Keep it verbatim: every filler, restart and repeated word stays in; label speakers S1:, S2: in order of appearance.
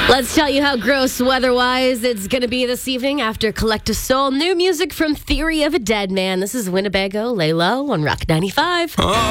S1: Let's tell you how gross weather-wise it's going to be this evening after Collective Soul. New music from Theory of a Dead Man. This is Winnebago, Lay Low on Rock ninety-five.
S2: Oh.